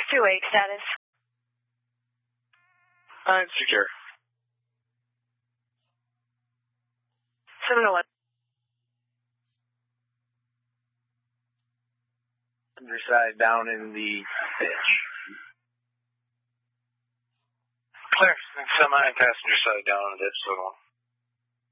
628 status. It's secure. 701. Underside down in the ditch. Clear. Semi and passenger side down in the ditch, so on.